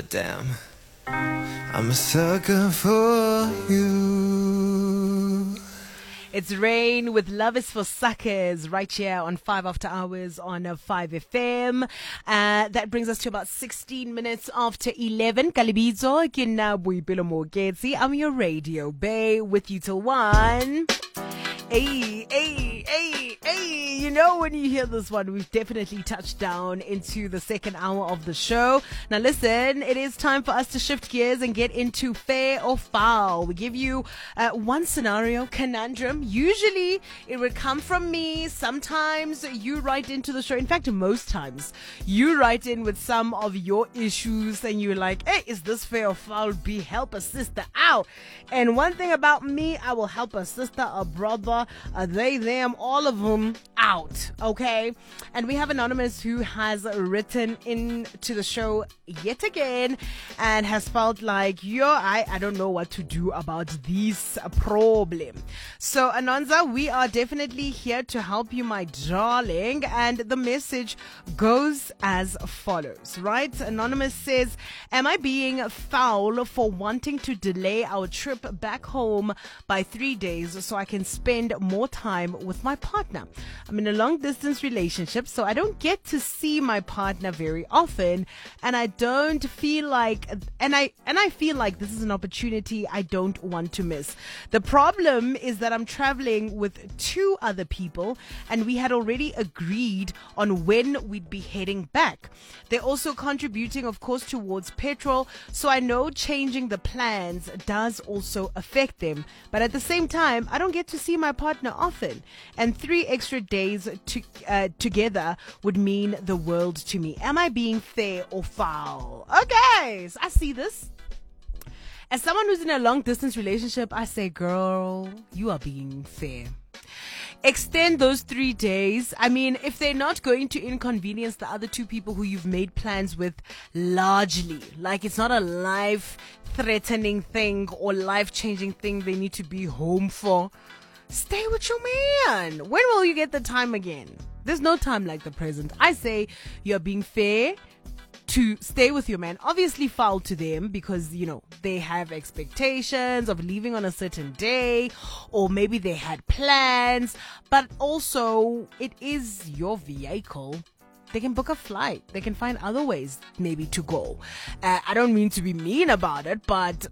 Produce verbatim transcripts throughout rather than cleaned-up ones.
but damn, I'm a sucker for you. It's Rain with Love is for Suckers right here on five After Hours on five F M. Uh, that brings us to about sixteen minutes after eleven. Kalibizo, Kinabwipilo Mogezi. I'm your radio bae with you till one. Hey, hey, hey, hey. You know, when you hear this one, we've definitely touched down into the second hour of the show. Now listen, it is time for us to shift gears and get into fair or foul. We give you uh, one scenario, conundrum. Usually it would come from me. Sometimes you write into the show. In fact, most times you write in with some of your issues and you're like, hey, is this fair or foul? Be help a sister out. And one thing about me, I will help a sister, a brother, a they, them, all of them out. Okay. And we have Anonymous who has written into the show yet again and has felt like, yo, I, I don't know what to do about this problem. So Anonza, we are definitely here to help you, my darling. And the message goes as follows, right? Anonymous says, am I being foul for wanting to delay our trip back home by three days so I can spend more time with my partner? I'm in a long distance relationship, so I don't get to see my partner very often, and I don't feel like, and I, and I feel like this is an opportunity I don't want to miss. The problem is that I'm traveling with two other people, and we had already agreed on when we'd be heading back. They're also contributing, of course, towards petrol, so I know changing the plans does also affect them. But at the same time, I don't get to see my partner often, and three extra days to, uh, together would mean the world to me. Am I being fair or foul? Okay, so I see this. As someone who's in a long distance relationship, I say, girl, you are being fair. Extend those three days. I mean, if they're not going to inconvenience the other two people who you've made plans with largely, like it's not a life-threatening thing or life-changing thing they need to be home for, stay with your man. When will you get the time again? There's no time like the present. I say you're being fair to stay with your man. Obviously foul to them because, you know, they have expectations of leaving on a certain day, or maybe they had plans, but also it is your vehicle. They can book a flight. They can find other ways maybe to go. Uh, I don't mean to be mean about it, but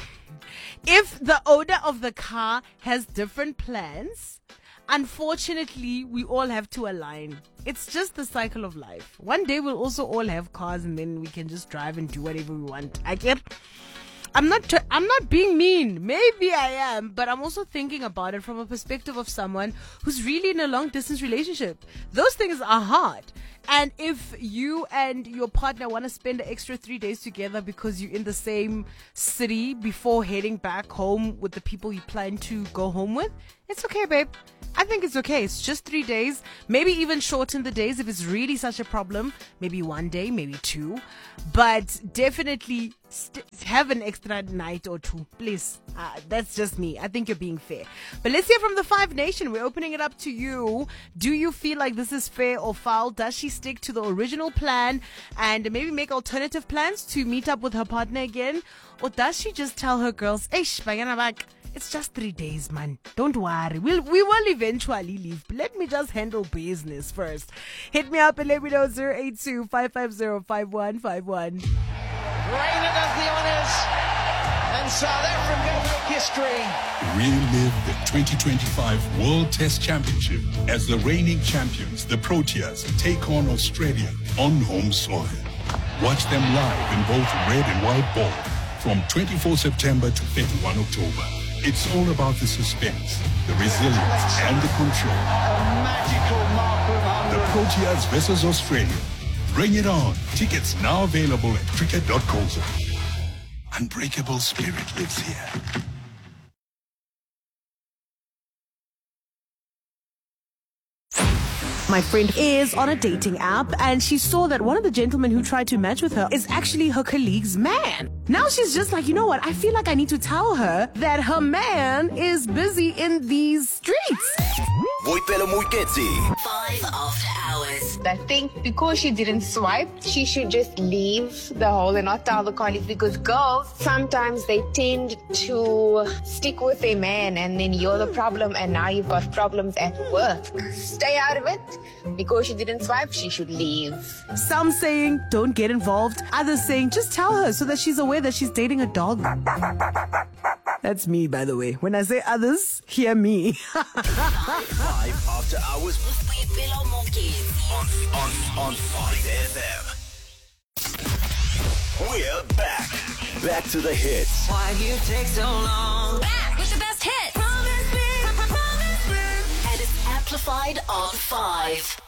if the owner of the car has different plans, unfortunately, we all have to align. It's just the cycle of life. One day we'll also all have cars and then we can just drive and do whatever we want. I get, I'm not, tr- I'm not being mean. Maybe I am, but I'm also thinking about it from a perspective of someone who's really in a long distance relationship. Those things are hard. And if you and your partner want to spend the extra three days together because you're in the same city before heading back home with the people you plan to go home with, it's okay, babe. I think it's okay. It's just three days. Maybe even shorten the days if it's really such a problem. Maybe one day, maybe two. But definitely st- have an extra night or two, please. Uh, that's just me. I think you're being fair. But let's hear from the Five Nation. We're opening it up to you. Do you feel like this is fair or foul? Does she stick to the original plan and maybe make alternative plans to meet up with her partner again? Or does she just tell her girls, Eish, bangana back. It's just three days, man. Don't worry. We'll, we will eventually leave. Let me just handle business first. Hit me up and let me know zero eight two, five five zero, five one five one. Reina does the honours and South Africa make history. Relive the twenty twenty-five World Test Championship as the reigning champions, the Proteas, take on Australia on home soil. Watch them live in both red and white ball from twenty-fourth September to thirty-first October. It's all about the suspense, the resilience, and the control. A magical mark of The one hundred. Proteas versus Australia. Bring it on. Tickets now available at cricket dot co. Unbreakable spirit lives here. My friend is on a dating app and she saw that one of the gentlemen who tried to match with her is actually her colleague's man. Now she's just like, you know what? I feel like I need to tell her that her man is busy in these streets. Boipelo Muiketsi. Five After Hours. I think because she didn't swipe, she should just leave the hole and not tell the colleagues, because girls, sometimes they tend to stick with their man and then you're the problem and now you've got problems at work. Stay out of it. Because she didn't swipe, she should leave. Some saying don't get involved. Others saying just tell her so that she's aware that she's dating a dog. That's me, by the way. When I say others, hear me. Five after hours with Boipelo Mokezi on on on five F M. We're back, back to the hits. Why you take so long? Back with the best hits. Promise me, promise me. And it's amplified on five.